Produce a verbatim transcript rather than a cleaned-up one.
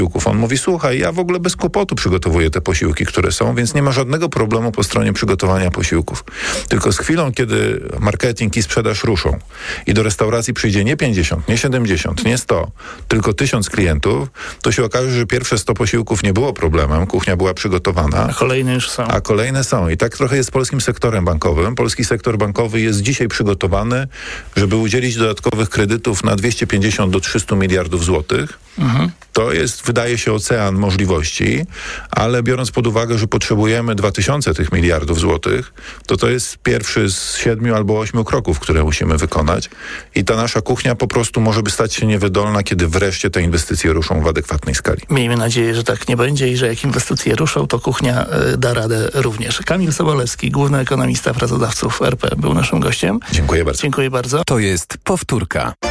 posiłków. On mówi, słuchaj, ja w ogóle bez kłopotu przygotowuję te posiłki, które są, więc nie ma żadnego problemu po stronie przygotowania posiłków. Tylko z chwilą, kiedy marketing i sprzedaż ruszą i do restauracji przyjdzie nie pięćdziesiąt, nie siedemdziesiąt, nie sto, tylko tysiąc klientów, to się okaże, że pierwsze sto posiłków nie było problemem, kuchnia była przygotowana. A kolejne już są. A kolejne są. I tak trochę jest z polskim sektorem bankowym. Polski sektor bankowy jest dzisiaj przygotowany, żeby udzielić dodatkowych kredytów na dwieście pięćdziesiąt do trzystu miliardów złotych. Mhm. To jest, wydaje się, ocean możliwości, ale biorąc pod uwagę, że potrzebujemy dwa tysiące tych miliardów złotych, to to jest pierwszy z siedmiu albo ośmiu kroków, które musimy wykonać. I ta nasza kuchnia po prostu może by stać się niewydolna, kiedy wreszcie te inwestycje ruszą w adekwatnej skali. Miejmy nadzieję, że tak nie będzie i że jak inwestycje ruszą, to kuchnia y, da radę również. Kamil Sobolewski, główny ekonomista pracodawców R P, był naszym gościem. Dziękuję bardzo. Dziękuję bardzo. To jest Powtórka.